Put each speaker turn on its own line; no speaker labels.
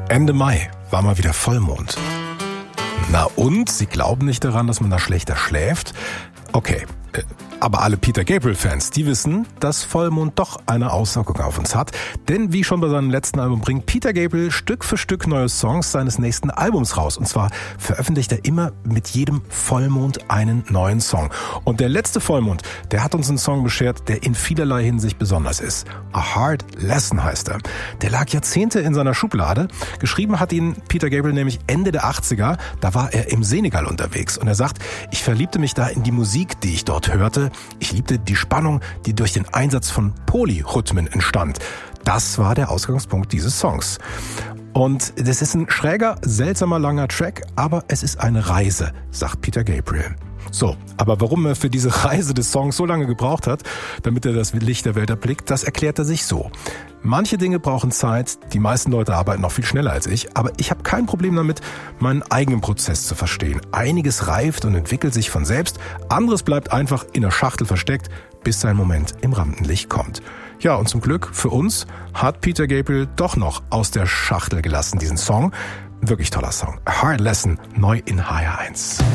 Ende Mai war mal wieder Vollmond. Na und? Sie glauben nicht daran, dass man da schlechter schläft? Okay, aber alle Peter Gabriel-Fans, die wissen, dass Vollmond doch eine Auswirkung auf uns hat. Denn wie schon bei seinem letzten Album bringt Peter Gabriel Stück für Stück neue Songs seines nächsten Albums raus. Und zwar veröffentlicht er immer mit jedem Vollmond einen neuen Song. Und der letzte Vollmond, der hat uns einen Song beschert, der in vielerlei Hinsicht besonders ist. A Hard Lesson heißt er. Der lag Jahrzehnte in seiner Schublade. Geschrieben hat ihn Peter Gabriel nämlich Ende der 80er. Da war er im Senegal unterwegs. Und er sagt, ich verliebte mich da in die Musik, die ich dort hörte. Ich liebte die Spannung, die durch den Einsatz von Polyrhythmen entstand. Das war der Ausgangspunkt dieses Songs. Und das ist ein schräger, seltsamer, langer Track, aber es ist eine Reise, sagt Peter Gabriel. So, aber warum er für diese Reise des Songs so lange gebraucht hat, damit er das Licht der Welt erblickt, das erklärt er sich so. Manche Dinge brauchen Zeit, die meisten Leute arbeiten noch viel schneller als ich, aber ich habe kein Problem damit, meinen eigenen Prozess zu verstehen. Einiges reift und entwickelt sich von selbst, anderes bleibt einfach in der Schachtel versteckt, bis sein Moment im Rampenlicht kommt. Ja, und zum Glück für uns hat Peter Gabriel doch noch aus der Schachtel gelassen, diesen Song. Wirklich toller Song. A Hard Lesson, neu in HR1.